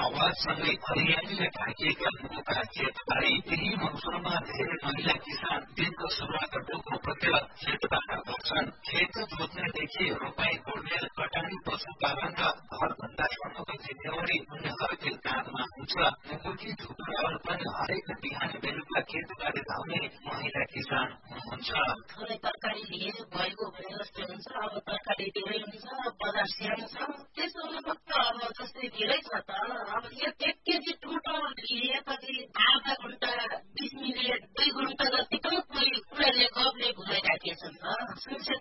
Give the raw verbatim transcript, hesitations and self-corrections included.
आवाजसँगै हरियालीले ढाकिएका मुखका खेतबारी केही मौसममा धेरै महिला किसान दिनको सुरुवात डोको पत्य खेतबाट गर्छन्। खेत जोत्नेदेखि रोपाई गोड्ने कटानी पशुपालन र घर भन्दा सम्मको जिम्मेवारी उनीहरूकै काँधमा हुन्छ। मुखी झुकुराहरू पनि हरेक बिहान बेलुका खेतबारी धाउने महिला किसान हुनुहुन्छ। थोरै तरकारी लिए भएको भने जस्तै हुन्छ। अब तरकारी धेरै हुन्छ, बजार सानो छ, त्यसो फक्त अब जस्तै धेरै छ त अब एक केजी टुटो लिएपछि आधा घण्टा बिस मिनट दुई घण्टा जतिको कोही उनीहरूले गफले भुलाइराखेका छन् त। सुनसेन